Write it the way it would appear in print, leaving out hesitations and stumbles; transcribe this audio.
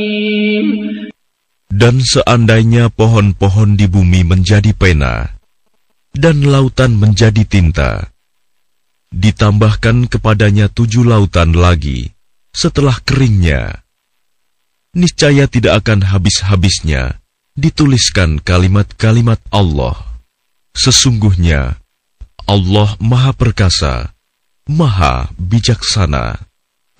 Dan seandainya pohon-pohon di bumi menjadi pena, dan lautan menjadi tinta, ditambahkan kepadanya 7 lautan lagi setelah keringnya, niscaya tidak akan habis-habisnya dituliskan kalimat-kalimat Allah. Sesungguhnya Allah Maha Perkasa, Maha Bijaksana.